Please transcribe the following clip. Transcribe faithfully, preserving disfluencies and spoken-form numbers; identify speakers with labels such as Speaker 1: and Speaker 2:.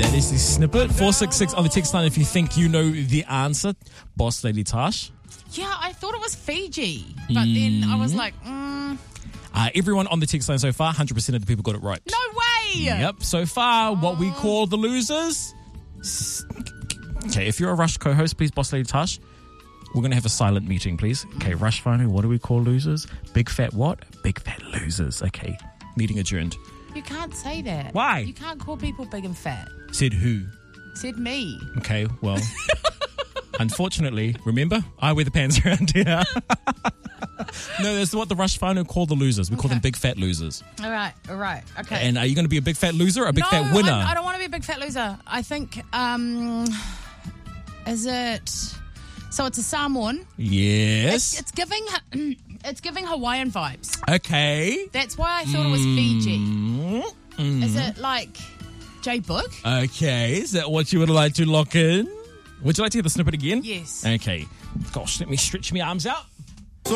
Speaker 1: That is the snippet. four six six on the text line if you think you know the answer. Boss Lady Tash.
Speaker 2: Yeah, I thought it was Fiji. But mm. then I was like, mm.
Speaker 1: Uh, everyone on the text line so far, one hundred percent of the people got it right.
Speaker 2: No way!
Speaker 1: Yep, so far, oh. what we call the losers. Okay, if you're a Rush co-host, please, Boss Lady Tash, we're going to have a silent meeting, please. Okay, Rush Whānau, what do we call losers? Big fat what? Big fat losers. Okay, meeting adjourned.
Speaker 2: You can't say that.
Speaker 1: Why?
Speaker 2: You can't call people big and fat.
Speaker 1: Said who?
Speaker 2: Said me.
Speaker 1: Okay, well, unfortunately, remember, I wear the pants around here. No, that's what the Rush Whānau call the losers. We okay. call them big fat losers.
Speaker 2: All right, all right, okay.
Speaker 1: And are you going to be a big fat loser or a big
Speaker 2: no,
Speaker 1: fat winner?
Speaker 2: I, I don't want to be a big fat loser. I think, um, is it... So it's a Samoan.
Speaker 1: Yes.
Speaker 2: It's, it's giving it's giving Hawaiian vibes.
Speaker 1: Okay.
Speaker 2: That's why I thought mm. it was Fiji.
Speaker 1: Mm.
Speaker 2: Is it like J Book?
Speaker 1: Okay. Is that what you would like to lock in? Would you like to hear the snippet again?
Speaker 2: Yes.
Speaker 1: Okay. Gosh, let me stretch my arms out.